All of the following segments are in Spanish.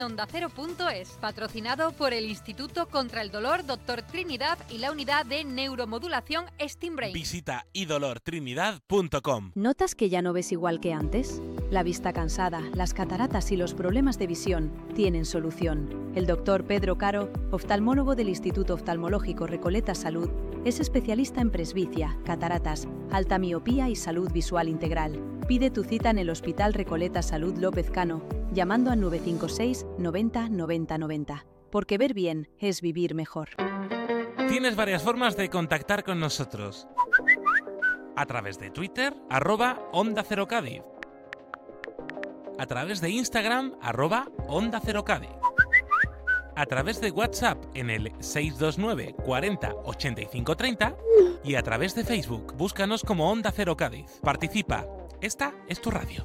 OndaCero.es, patrocinado por el Instituto contra el Dolor Dr. Trinidad y la Unidad de Neuromodulación SteamBrain. Visita idolortrinidad.com. ¿Notas que ya no ves igual que antes? La vista cansada, las cataratas y los problemas de visión tienen solución. El doctor Pedro Caro, oftalmólogo del Instituto Oftalmológico Recoleta Salud, es especialista en presbicia, cataratas, alta miopía y salud visual integral. Pide tu cita en el Hospital Recoleta Salud López Cano, llamando al 956 90 90 90. Porque ver bien es vivir mejor. Tienes varias formas de contactar con nosotros. A través de Twitter, @Onda Cero Cádiz. A través de Instagram, @Onda Cero Cádiz. A través de WhatsApp en el 629 40 85 30 y a través de Facebook, búscanos como Onda Cero Cádiz. Participa, esta es tu radio.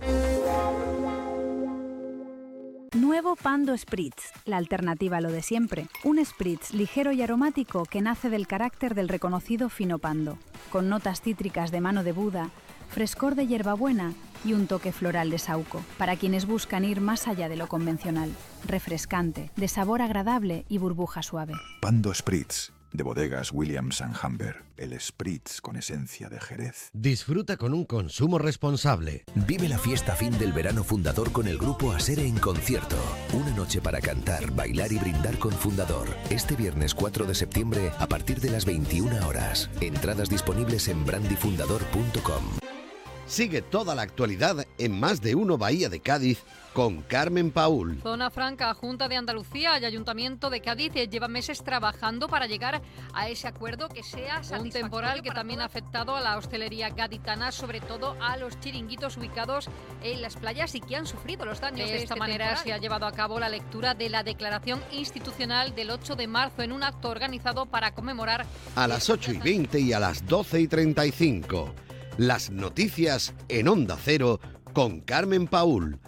Nuevo Pando Spritz, la alternativa a lo de siempre. Un spritz ligero y aromático que nace del carácter del reconocido fino pando, con notas cítricas de mano de Buda, frescor de hierbabuena y un toque floral de saúco, para quienes buscan ir más allá de lo convencional. Refrescante, de sabor agradable y burbuja suave. Pando Spritz, de bodegas Williams & Humber, el Spritz con esencia de Jerez. Disfruta con un consumo responsable. Vive la fiesta fin del verano Fundador con el grupo Asere en concierto. Una noche para cantar, bailar y brindar con Fundador. Este viernes 4 de septiembre a partir de las 21 horas. Entradas disponibles en brandyfundador.com. Sigue toda la actualidad en Más de Uno Bahía de Cádiz con Carmen Paúl. Zona Franca, Junta de Andalucía y Ayuntamiento de Cádiz llevan meses trabajando para llegar a ese acuerdo que sea un temporal que también ha afectado a la hostelería gaditana, sobre todo a los chiringuitos ubicados en las playas y que han sufrido los daños. De esta manera se ha llevado a cabo la lectura de la declaración institucional del 8 de marzo en un acto organizado para conmemorar A las 8:20 y a las 12:35. Las noticias en Onda Cero con Carmen Paúl.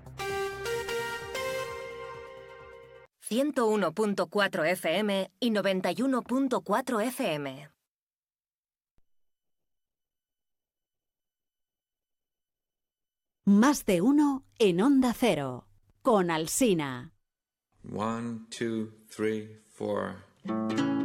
101.4 FM y 91.4 FM. Más de uno en Onda Cero con Alsina. 1, 2, 3, 4.